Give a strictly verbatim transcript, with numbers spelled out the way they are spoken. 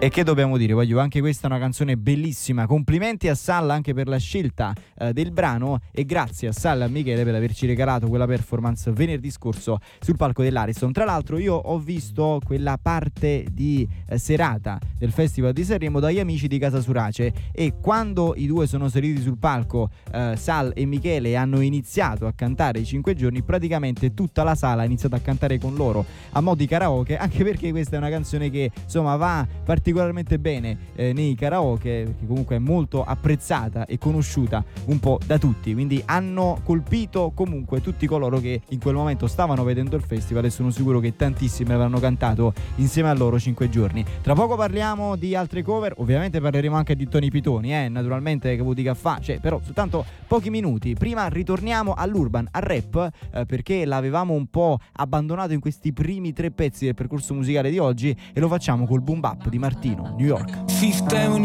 E che dobbiamo dire, voglio, anche questa è una canzone bellissima. Complimenti a Salla anche per la scelta eh, del brano, e grazie a Salla e a Michele per averci regalato quella performance venerdì scorso sul palco dell'Ariston. Tra l'altro io ho visto quella parte di eh, serata del Festival di Sanremo dagli amici di Casa Surace, e quando i due sono saliti sul palco, eh, Sal e Michele, hanno iniziato a cantare i cinque giorni, praticamente tutta la sala ha iniziato a cantare con loro a mo' di karaoke, anche perché questa è una canzone che insomma va particolarmente bene eh, nei karaoke, che comunque è molto apprezzata e conosciuta un po' da tutti, quindi hanno colpito comunque tutti coloro che in quel momento stavano vedendo il festival, e sono sicuro che tantissimi avranno cantato insieme a loro cinque giorni. Tra poco parliamo di altre cover, ovviamente parleremo anche di Tony Pitoni, eh, naturalmente, che vuol fa, cioè, però soltanto pochi minuti. Prima ritorniamo all'urban, al rap, eh, perché l'avevamo un po' abbandonato in questi primi tre pezzi del percorso musicale di oggi, e lo facciamo col boom bap di Martino, New York.